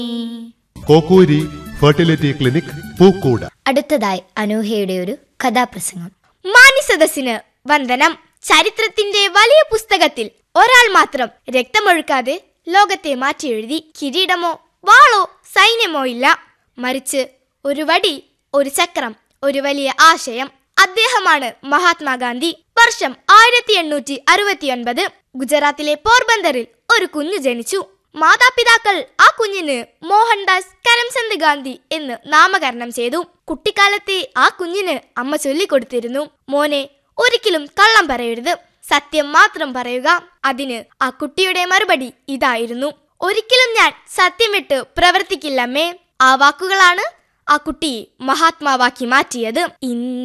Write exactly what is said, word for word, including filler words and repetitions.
Kokkoori fertility clinic Pookode. അടുത്തതായി അനൂഹയുടെ ഒരു കഥാപ്രസംഗം. മാന്യസദസ്സിന് വന്ദനം. ചരിത്രത്തിന്റെ വലിയ പുസ്തകത്തിൽ ഒരാൾ മാത്രം രക്തമൊഴുക്കാതെ ലോകത്തെ മാറ്റിയെഴുതി. കിരീടമോ വാളോ സൈന്യമോ ഇല്ല, മറിച്ച് ഒരു വടി, ഒരു ചക്രം, ഒരു വലിയ ആശയം. അദ്ദേഹമാണ് മഹാത്മാഗാന്ധി. വർഷം ആയിരത്തി എണ്ണൂറ്റി അറുപത്തി ഒൻപത്. ഗുജറാത്തിലെ പോർബന്ദറിൽ ഒരു കുഞ്ഞു ജനിച്ചു. മാതാപിതാക്കൾ ആ കുഞ്ഞിന് മോഹൻദാസ് കരംചന്ദ് ഗാന്ധി എന്ന് നാമകരണം ചെയ്തു. കുട്ടിക്കാലത്തെ ആ കുഞ്ഞിന് അമ്മ ചൊല്ലിക്കൊടുത്തിരുന്നു, മോനെ ഒരിക്കലും കള്ളം പറയരുത്, സത്യം മാത്രം പറയുക. അതിന് ആ കുട്ടിയുടെ മറുപടി ഇതായിരുന്നു, ഒരിക്കലും ഞാൻ സത്യം വിട്ട് പ്രവർത്തിക്കില്ലമ്മേ. ആ വാക്കുകളാണ് ആ കുട്ടിയെ മഹാത്മാവാക്കി മാറ്റിയത്.